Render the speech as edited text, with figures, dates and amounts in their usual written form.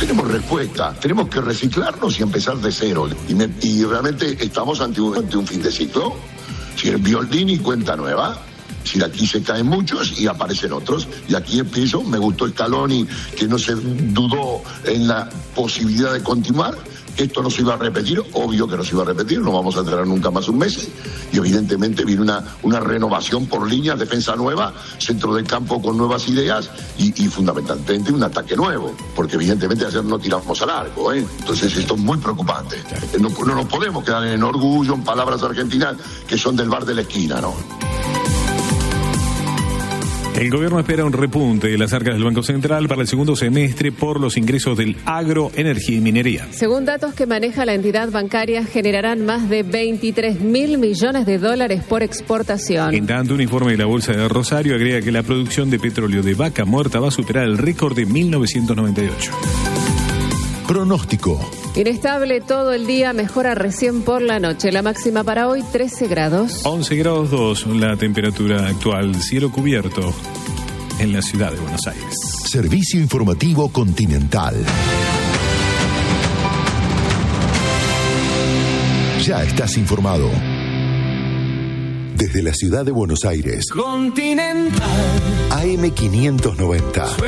tenemos respuesta. Tenemos que reciclarnos y empezar de cero. Y realmente estamos ante un fin de ciclo. Si el Bioldini cuenta nueva. Si aquí se caen muchos y aparecen otros. Y aquí empiezo, me gustó Scaloni, que no se dudó en la posibilidad de continuar. Esto no se iba a repetir, obvio que no se iba a repetir, no vamos a tener nunca más un Messi. Y evidentemente viene una renovación por líneas, defensa nueva, centro del campo con nuevas ideas y fundamentalmente un ataque nuevo. Porque evidentemente ayer no tiramos al arco, ¿eh? Entonces esto es muy preocupante. No nos podemos quedar en orgullo, en palabras argentinas que son del bar de la esquina, ¿no? El gobierno espera un repunte de las arcas del Banco Central para el segundo semestre por los ingresos del agro, energía y minería. Según datos que maneja la entidad bancaria, generarán más de 23.000 millones de dólares por exportación. En tanto, un informe de la Bolsa de Rosario agrega que la producción de petróleo de Vaca Muerta va a superar el récord de 1998. Pronóstico. Inestable todo el día, mejora recién por la noche. La máxima para hoy, 13 grados. 11 grados 2, la temperatura actual, cielo cubierto en la ciudad de Buenos Aires. Servicio informativo Continental. Ya estás informado. Desde la ciudad de Buenos Aires. Continental. AM 590.